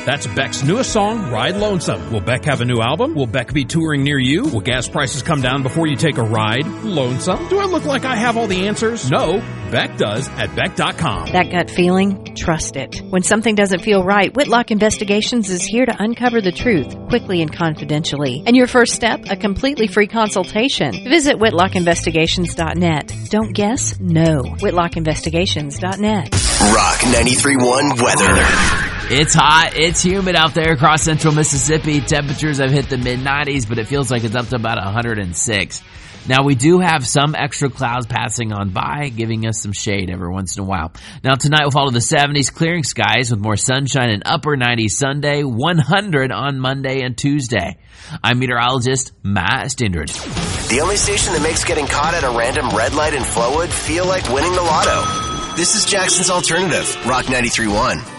That's Beck's newest song, Ride Lonesome. Will Beck have a new album? Will Beck be touring near you? Will gas prices come down before you take a ride? Lonesome? Do I look like I have all the answers? No, Beck does at Beck.com. That gut feeling? Trust it. When something doesn't feel right, Whitlock Investigations is here to uncover the truth quickly and confidentially. And your first step, a completely free consultation. Visit WhitlockInvestigations.net. Don't guess, know. WhitlockInvestigations.net. Rock 93.1 weather. It's hot. It's humid out there across central Mississippi. Temperatures have hit the mid-90s, but it feels like it's up to about 106. Now, we do have some extra clouds passing on by, giving us some shade every once in a while. Now, tonight we'll follow the 70s, clearing skies with more sunshine and upper 90s Sunday, 100 on Monday and Tuesday. I'm meteorologist Matt Stindred. The only station that makes getting caught at a random red light in Flowood feel like winning the lotto. This is Jackson's Alternative, Rock 93.1.